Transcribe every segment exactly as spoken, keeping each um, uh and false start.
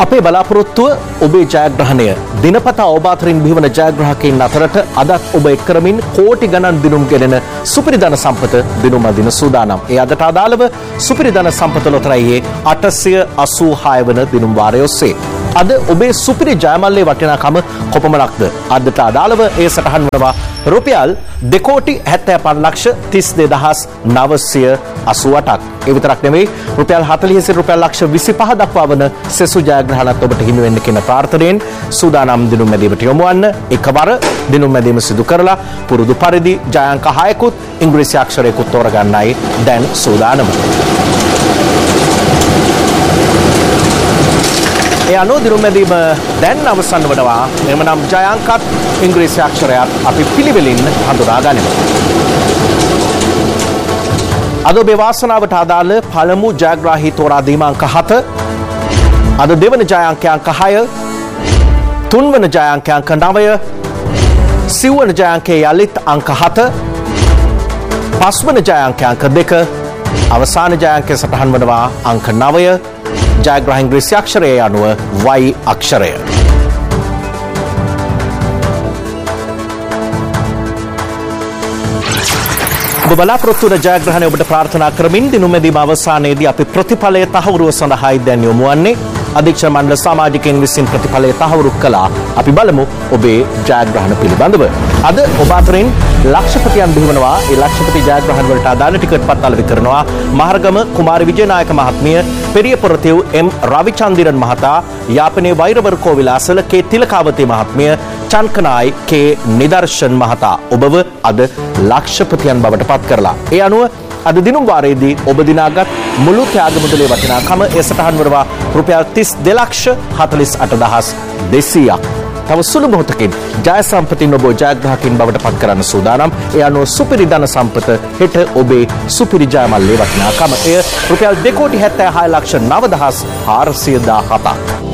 අපේ බලාපොරොත්තුව ඔබේ ජයග්‍රහණය දිනපතා ඔබ අතරින් බිහිවන ජයග්‍රාහකයින් අතරට අදත් ඔබ එක් කරමින් කෝටි ගණන් දිනුම් ගෙනෙන සුපිරි ධන සම්පත දිනුම දින සූදානම්. ඒ අදට අදාළව සුපිරි ධන සම්පත ලොතරැයියේ අටසිය අසූ හය වන දිනුම් වාරය ඔස්සේ අද ඔබේ සුපිරි ජයමල්ලේ වටිනාකම කොපමණක්ද? අදට අදාළව ඒ සටහන් වනවා රුපියල් දෙකෝටි හැත්තෑ පහ ලක්ෂ තිස් දෙදහස් නවසිය අසූ අටක්. ඒ විතරක් නෙවෙයි රුපියල් හතළිහ සිට රුපියල් ලක්ෂ විසිපහ දක්වා වන සෙසු ජයග්‍රහණත් ඔබට හිමි වෙන්න කියන ප්‍රාර්ථනාවෙන් සූදානම් දිනුම් මැදීමට යොමු වන්න. එකවර දිනුම් මැදීම සිදු කරලා පුරුදු පරිදි ජය අංක හයකුත් ඉංග්‍රීසි අක්ෂරයකුත් තෝරගන්නයි දැන් සූදානම. ඒ අනුව දිනුම් මැදීම දැන් අවසන් වනවා. එමනම් ජය අංකත් ඉංග්‍රීසි අක්ෂරයත් අපි පිළිවෙලින් හඳුනා ගනිමු. අද ඔබේ වාසනාවට අදාළ පළමු ජයග්‍රාහී තෝරා දීම අංක හත. අද දෙවන ජය අංකය අංක හය. තුන්වන ජය අංකය අංක නවය. සිව්වන ජය අංකය යලිත් අංක හත. පස්වන ජය අංකය අංක දෙක. අවසාන ජය අංකය සටහන් වනවා අංක නවය. ජයග්‍රාහී ඉංග්‍රීසි අක්ෂරයේ අනුව Y අක්ෂරය. ඔබ බලාපොරොත්තු වන ජයග්‍රහණය ඔබට ප්‍රාර්ථනා කරමින් දිනුම් මැදීම අවසානයේදී අපි ප්‍රතිඵලය තහවුරුව සඳහායි දැන් යොමු වන්නේ. අධීක්ෂණ මණ්ඩල සමාජිකයන් විසින් ප්‍රතිඵලය තහවුරු කළා. අපි බලමු ඔබේ ජයග්‍රහණ පිළිබඳව. අද ඔබ අතරින් ලක්ෂපතියන් බිහිවනවා. ඒ ලක්ෂපති ජයග්‍රහණ වලට අදාළ ටිකට් පත් අලෙවි කරනවා. මහරගම කුමාරි විජේනායක මහත්මිය, පෙරියපොරතෙව් එම් රවිචන්දිරන් මහතා, යාපනයේ වෛරවර කෝවිලාසල කේ තිලකාවතී මහත්මිය, චන්කනායි කේ නිදර්ශන් මහතා ඔබව අද ලක්ෂපතියන් බවට පත් කරලා. ඒ අනුව අද දිනුම් වාරයේදී ඔබ දිනාගත් මුළු ත්‍යාග මුදලේ වටිනාකම ඒ සටහන් වනවා රුපියල් තිස් දෙලක්ෂ හතළිස් අට දහස් දෙසීයක්. තව සුළු මොහොතකින් ජය සම්පතින් ඔබ ජයග්‍රාහකින් බවට පත් කරන්න සූදානම්. ඒ අනුව සුපිරි ධන සම්පත හෙට ඔබේ සුපිරි ජයමල්ලේ වටිනාකම එය රුපියල් දෙකෝටි හැත්තෑ හය ලක්ෂ නව දහස් හාරසිය දාහතක්.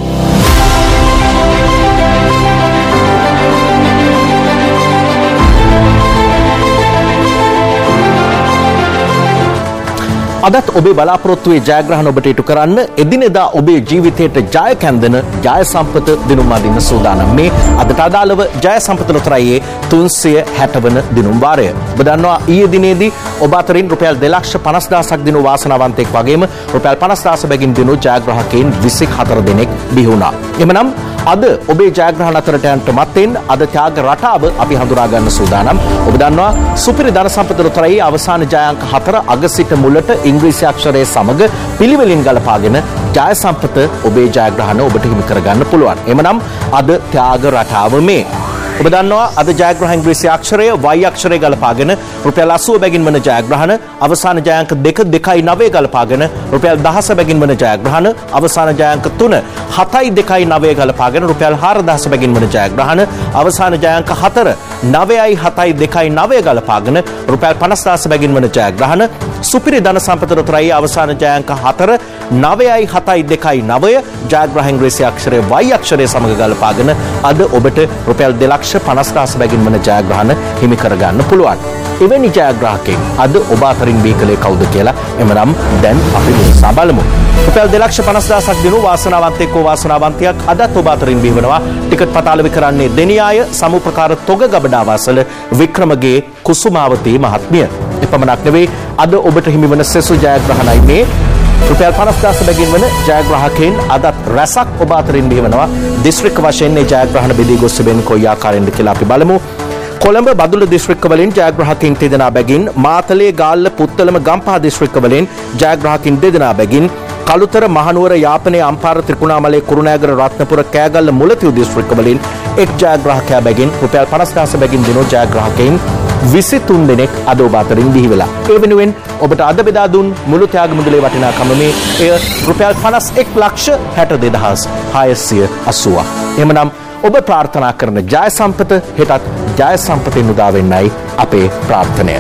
අදත් ඔබේ බලාපොරොත්තුවේ ජයග්‍රහණ ඔබට ඉටු කරන්න එදිනෙදා ඔබේ ජීවිතයට ජය කැඳෙන ජය සම්පත දිනුම් අදින්න සූදානම්. මේ අදට අදාළව ජය සම්පත ලොතරැයියේ තුන්සිය හැට වන දිනුම් වාරය. ඔබ දන්නවා ඊයේ දිනේදී ඔබ අතරින් රුපියල් දෙලක්ෂ පනස් දහසක් දිනු වාසනාවන්තයෙක් වගේම රුපියල් පනස් දහස බැගින් දිනු ජයග්‍රාහකයන් විසි හතර දෙනෙක් බිහි වුණා. එමනම් අද ඔබේ ජයග්‍රහණ අතරට යන්නට මත්තෙන් අද ත්‍යාග රටාව අපි හඳුනා ගන්න සූදානම්. ඔබ දන්නවා සුපිරි ධන සම්පත ලොතරැයියේ අවසාන ජය අංක හතර අග සිට මුලට ඉංග්‍රීසි අක්ෂරයේ සමග පිළිවෙලින් ගලපාගෙන ජය සම්පත ඔබේ ජයග්‍රහණ ඔබට හිමි කරගන්න පුළුවන්. එමනම් අද ත්‍යාග රටාව මේ. ඔබ දන්නවා අද ජයග්‍රහණ ඉංග්‍රීසි අක්ෂරය Y අක්ෂරය ගලපාගෙන රුපියල් අසූව බැගින් වන ජයග්‍රහණ අවසාන ජය අංක දෙක දෙකයි නවය ගලපාගෙන රුපියල් දහස බැගින් වන ජයග්‍රහණ අවසාන ජය අංක තුන හතයි දෙකයි නවය ගලපාගෙන රුපියල් හාරදහස බැගින් වන ජයග්‍රහණ අවසාන ජය අංක හතර නවයයි හතයි දෙකයි නවය ගලපාගෙන රුපියල් පනස් දහස බැගින් වන ජයග්‍රහණ සුපිරි ධන සම්පත ලොතරැයි අවසාන ජය අංක හතර නවයයි හතයි දෙකයි නවය ජයග්‍රාහී ඉංග්‍රීසි අක්ෂරය Y අක්ෂරය සමග ගලපාගෙන අද ඔබට රුපියල් දෙලක්ෂ පනස් දහස බැගින් වන ජයග්‍රහණ හිමි කරගන්න පුළුවන්. එවැනි ජයග්‍රාහකෙන් අද ඔබ අතරින් බිහි කළේ කවුද කියලා එමනම් දැන් අපි මුසා බලමු. රුපියල් දෙලක්ෂ පනස් දහසක් දිනු වාසනාවන්තයෙක් හෝ වාසනාවන්තියක් අදත් ඔබ අතරින් බිහි වෙනවා. ටිකට් පත අලෙවි කරන්නේ දෙනියාය සමුප්‍රකාර තොග ගබඩාවාසල වික්‍රමගේ කුසුමාවතී මහත්මිය. එපමණක් නෙවෙයි අද ඔබට හිමි වන සෙසු ජයග්‍රහණයි මේ. රුපියල් පනස් දහස බැගින් වන ජයග්‍රාහකයන් අදත් රැසක් ඔබ අතරින් බිහි වෙනවා. දිස්ත්‍රික්ක වශයෙන් මේ ජයග්‍රහණ බෙදී ගොස් තිබෙන්නේ කොයි ආකාරයෙන්ද කියලා අපි බලමු. කොළඹ බදුල්ල දිස්ත්‍රික්ක වලින් ජයග්‍රාහකයන් දෙදෙනා බැගින්, මාතලේ ගාල්ල පුත්තලම ගම්පහ දිස්ත්‍රික්ක වලින් ජයග්‍රාහකයන් දෙදෙනා බැගින්, කළුතර මහනුවර යාපනයේ අම්පාර ත්‍රිකුණාමලයේ කුරුණෑගල රත්නපුර කෑගල්ල මුලතිව් දිස්ත්‍රික්ක වලින් එක් ජයග්‍රාහකයා බැගින් රුපියල් පනස් දහස බැගින් දිනු ජයග්‍රාහකයන් විසි තුන් දෙනෙක් අද ඔබ අතරින් බිහි වෙලා. ඒ වෙනුවෙන් ඔබට අද බෙදා දුන් මුළු ත්‍යාග මුදලේ වටිනාකම මේ එය රුපියල් පනස් එක් ලක්ෂ හැට දෙදහස් හයසිය අසූවක්. එමනම් ඔබ ප්‍රාර්ථනා කරන ජය සම්පත හෙටත් ජය සම්පතෙන් උදා වෙන්නයි අපේ ප්‍රාර්ථනය.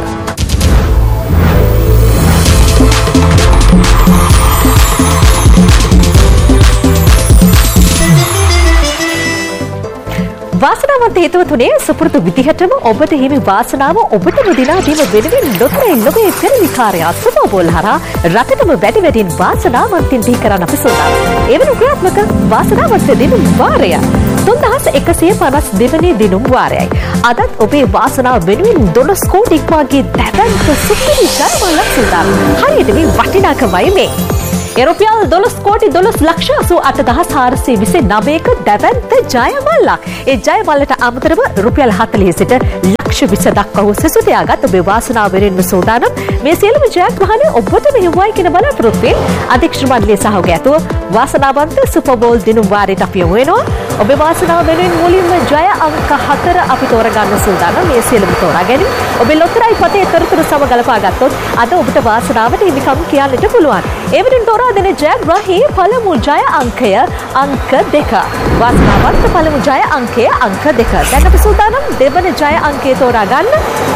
වාසනාවන්ත හේතුවතුනේ සුපුරුදු විදිහටම ඔබට හිමි වාසනාව ඔබටම දිනා දීම වෙනුවෙන් ලොතරැයි ලොවේ පෙරලිකාරය සුපර් බෝල් හරහා රටටම වැඩි වැඩියෙන් වාසනාවන්තින් දී කරන්න අපි සූදානම්. ඒ වෙන ක්‍රියාත්මක වාසනාවන්ත දිනුම් වාරය තුන්දහස් එකසිය පනස් දෙවැනි දිනුම් වාරයයි. අදත් ඔබේ වාසනාව වෙනුවෙන් දොළොස් කෝටි ඉක්මවාගේ දැවැන්ත සුපිරි ජයමාලක් සූදානම්. හරියට මේ වටිනාකමයි මේ. රුපියල් දොළොස් කෝටි දොළොස් ලක්ෂ අසූ අට දහස් හාරසිය විසි නවයක දැවැන්ත ජයමල්ලක්. ඒ ජයමල්ලට අමතරව රුපියල් හතළිහ සිට ලක්ෂ විස්ස දක්වා වූ සෙසු තියාගත් ඔබේ වාසනාව වෙනුවෙන් සූදානම්. මේ සියලුම ජයග්‍රහණ ඔබට මෙහෙවයි කියන බලාපොරොත්තුවෙන් අධ්‍යක්ෂ මණ්ඩලයේ සහයෝගය ඇතුව වාසනාවන්ත සුපර් බෝල් දිනුම් වාරයට අපි යමු වෙනවා. ඔබේ වාසනාව වෙනුවෙන් මුලින්ම ජය අංක හතර අපි තෝරගන්න සූදානම්. මේ සියලුම තෝරා ගැනීම ඔබේ ලොතරැයි පතේ තොරතුරු සම ගලපා ගත්තොත් අද ඔබට වාසනාවට හිමිකම් කියන්නට පුළුවන්. ඒ වෙනුවෙන් තෝරා දෙන ජයග්‍රාහී පළමු ජය අංකය අංක දෙක. වාසනාවන්ත පළමු ජය අංකය අංක දෙක. දැන් අපි සූදානම් දෙවන ජය අංකය තෝරා ගන්න.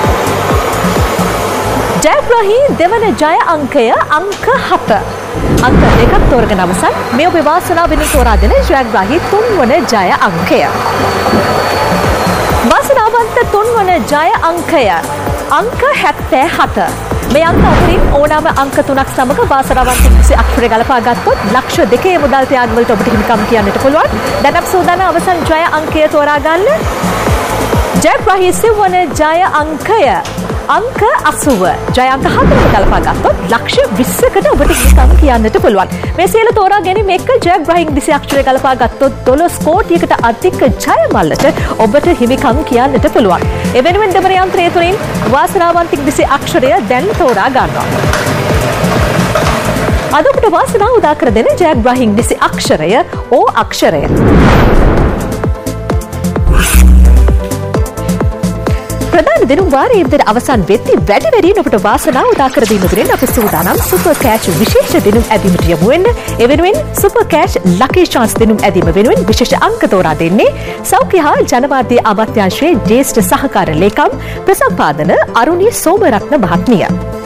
ජයග්‍රාහී දෙවන ජය අංකය අංක හත. අංක දෙකක් තෝරගෙන අවසන්. මේ ඔබේ වාසනාව වෙනුවෙන් තෝරා දෙන ජයග්‍රාහී තුන්වන ජය අංකය. වාසනාවන්ත තුන්වන ජය අංකය අංක හැත්තෑ හත. මේ අංක අතරින් ඕනෑම අංක තුනක් සමග වාසනාවන්ත කිසි අක්ෂරය ගලපා ගත්තොත් ලක්ෂ දෙකේ මුදල් තියාග වලට ඔබට හිමිකම් කියන්නට පුළුවන්. දැන් අපි සූදානම් අවසන් ජය අංකය තෝරා ගන්න. ජයග්‍රාහී සිව්වන ජය අංකය අංක අසූව. ජය අංක හතරම ගලපා ගත්තොත් ලක්ෂ විස්සකට ඔබට හිමිකම් කියන්නට පුළුවන්. මේ සියලු තෝරා ගැනීම එක්ක ජයග්‍රාහීන් කිසි අක්ෂරය ගලපා ගත්තොත් දොළොස් කෝටියකට අධික ජයමල්ලට ඔබට හිමිකම් කියන්නට පුළුවන්. ඒ වෙනුවෙන් දෙවන යන්ත්‍රය තුලින් වාසනාවන්ත කිසි අක්ෂරය දැන් තෝරා ගන්නවා. අද ඔබට වාසනාව උදා කර දෙන ජයග්‍රාහීන් කිසි අක්ෂරය ඕ අක්ෂරය. ප්‍රධාන දිනුම් වාරයේ ඉදිරි අවසන් වෙද්දී වැඩි වැඩියෙන් ඔබට වාසනාව උදා කර දීම වෙනුවෙන් අපි සූදානම් සුපර් කෑෂ් විශේෂ දිනුම් ඇදීමට යමු වෙන්න. ඒ වෙනුවෙන් සුපර් කෑෂ් ලකී chance දිනුම් ඇදීම වෙනුවෙන් විශේෂ අංක තෝරා දෙන්නේ සෞඛ්‍ය හා ජනමාධ්‍ය අමාත්‍යාංශයේ ජ්‍යෙෂ්ඨ සහකාර ලේකම් ප්‍රසම්පාදන අරුණී සෝමරත්න මහත්මිය.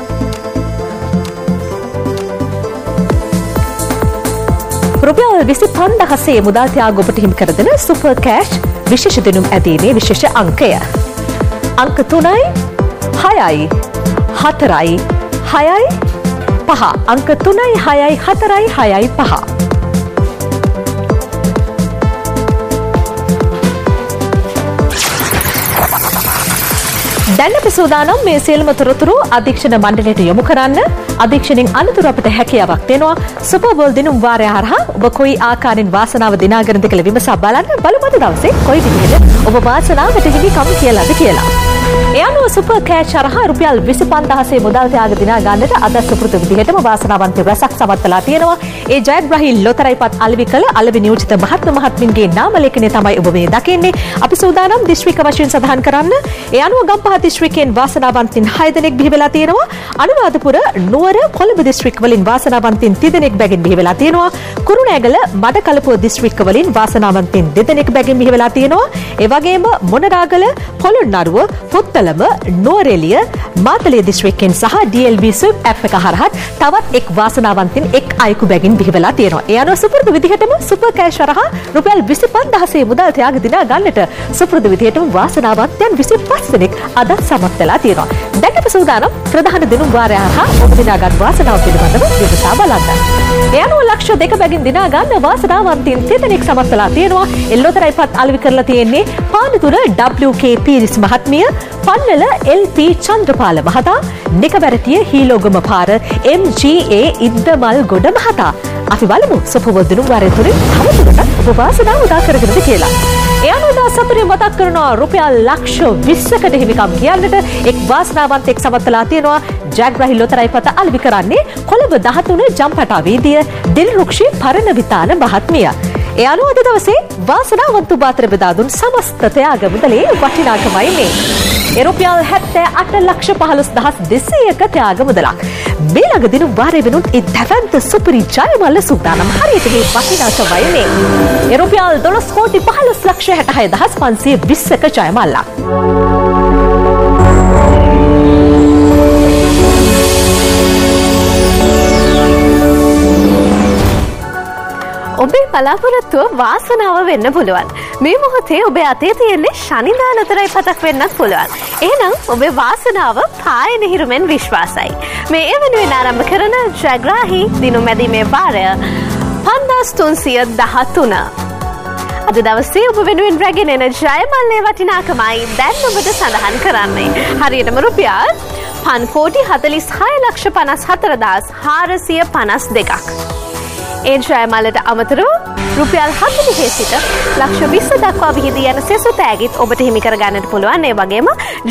රුපියල් විසි පන්දහසේ මුදල් තියාග ඔබට හිමි කර දෙන සුපර් කෑෂ් විශේෂ දිනුම් ඇදීමේ විශේෂ අංකය අංක තුනයි හයයි හතරයි හයයි පහ. අංක තුනයි හයයි හතරයි හයයි පහ. දැන් අපි සූදානම් මේ සියලුම තොරතුරු අධීක්ෂණ මණ්ඩලයට යොමු කරන්න. අධීක්ෂණයෙන් අනතුරු අපට හැකියාවක් දෙනවා. සුපර් බෝල් දිනුම් වාරය හරහා ඔබ කොයි ආකාරයෙන් වාසනාව දිනාගෙනද කියලා විමසා බලන්න. බලමු අද දවසේ කොයි විදිහට ඔබ වාසනාවට හිමිකම් කියලාද කියලා. ඒ අනුව සුපර් කෑෂ් හරහා රුපියල් විසි පන්දහසේ මුදල් තියාග දිනා ගන්නට අද සුපුරුදු විදිහටම වාසනාවන්ත රැසක් සමත්ලා තියෙනවා. ඒ ජයග්‍රාහී ලොතරැයිපත් අලෙවි කළ අලෙවි නියෝජිත මහත්ම මහත්මින්ගේ නාම ලේඛනය තමයි ඔබ මේ දකින්නේ. අපි සූදානම් දිස්ත්‍රික්ක වශයෙන් සඳහන් කරන්න. ඒ අනුව ගම්පහ දිස්ත්‍රික්කයෙන් වාසනාවන්තින් හය දෙනෙක් බිහි වෙලා තියෙනවා. අනුරාධපුර නුවර කොළඹ දිස්ත්‍රික්ක වලින් වාසනාවන්තින් තිදෙනෙක් බැගින් බිහි වෙලා තියෙනවා. කුරුණෑගල මඩකලපුව දිස්ත්‍රික්ක වලින් වාසනාවන්තින් දෙදෙනෙක් බැගින් බිහි වෙලා තියෙනවා. ඒ වගේම මොනරාගල පොළොන්නරුව පුත්තලම නෝරෙලිය මාතලේ දිස්ත්‍රික්කෙන් සහ ඩී එල් බී ස්විප් ඇප් එක හරහා තවත් එක් වාසනාවන්තින් එක් අයෙකු බැගින් බිහි වෙලා තියෙනවා. ඒ අනුව සුපුරුදු විදිහටම සුපර් කෑෂ් හරහා රුපියල් විසි පන්දහසේ මුදල් තියාග දිනා ගන්නට සුපුරුදු විදිහටම වාසනාවන්තයන් විසි පස් දෙනෙක් අද සමත් වෙලා තියෙනවා. දැන් අපි සූදානම් ප්‍රධාන දිනුම් වාරය හරහා ඔබ දිනාගත් වාසනාව පිළිබඳව විමසා බලන්න. ඒ අනුව ලක්ෂ දෙක බැගින් දිනා ගන්න වාසනාවන්තින් තිදෙනෙක් සමත් වෙලා තියෙනවා. එල්ලොතරයිපත් අලෙවි කරලා තියෙන්නේ පානතුර ඩබ්ලිව් කේ පීරිස් මහත්මිය, පන්නල එල් පී චන්ද්‍රපාල මහතා, නිකබැරටිය හීලෝගම පාර එම් ජී ඒ ඉද්දමල් ගොඩ මහතා. අපි බලමු සුපර් බෝල් දිනුම් වාරය තුලින් තවදුරටත් ඔබ වාසනාව උදා කරගෙනද කියලා. ඒ අනුව සතුටින් මතක් කරනවා රුපියල් ලක්ෂ විස්සකට හිමිකම් කියන්නට එක් වාසනාවන්තෙක් සමත්ලා තියෙනවා. ජයග්‍රාහී ලොතරැයිපත අලෙවි කරන්නේ කොළඹ දහතුන ජම්පටා වීදිය දිල්රුක්ෂි පරණවිතාන මහත්මිය. ඒ අනුව අද දවසේ වාසනාවන්ත උපාතර බෙදා දුන් සමස්ත ත්‍යාග මුදලේ වටිනාකමයි මේ. ඒ රුපියල් හැත්තෑ අට ලක්ෂ පහළොස් දහස් දෙසීයක ත්‍යාග මුදලක්. මේ ළඟ දිනුම් වාරය වෙනුත් ඒ දැවැන්ත සුපිරි ජයමල්ල සූදානම්. හරියට මේ වටිනාකමයි මේ. ඒ රුපියල් දොළොස් කෝටි පහළොස් ලක්ෂ හැටහය දහස් පන්සිය විස්සක ජයමල්ලක්. ඔබේ බලාපොරොත්තුව වාසනාව වෙන්න පුළුවන්. මේ මොහොතේ ඔබේ අතේ තියෙන්නේ ශනිදා නතරයි පතක් වෙන්නත් පුළුවන්. එහෙනම් ඔබේ වාසනාව පායන හිරුමෙන් විශ්වාසයි. මේ ඒ වෙනුවෙන් ආරම්භ කරන ජයග්‍රාහී දිනු මැදීමේ වාරය පන්දාස් තුන්සිය දහතුන. අද දවසේ ඔබ වෙනුවෙන් රැගෙන එන ජයමල්ලේ වටිනාකමයි දැන් ඔබට සඳහන් කරන්නේ. හරියටම රුපියල් පන් කෝටි හතලිස් හය ලක්ෂ පනස් හතරදාස් හාරසිය පනස් දෙකක්. ඒ ජයමල්ලට අමතරව රුපියල් හතලිහේ සිට ලක්ෂ විස්ස දක්වා විහිදී යන සෙසු තෑගිත් ඔබට හිමි කර ගන්නට පුළුවන්. ඒ වගේම